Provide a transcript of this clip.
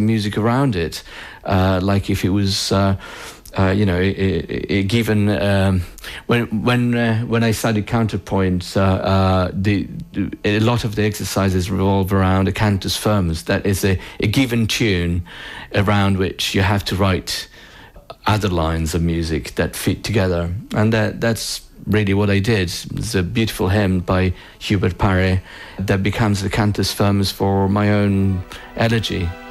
music around it, like if it was. Given when I studied counterpoint, a lot of the exercises revolve around a cantus firmus. That is a given tune around which you have to write other lines of music that fit together, and that's really what I did. It's a beautiful hymn by Hubert Parry that becomes the cantus firmus for my own elegy.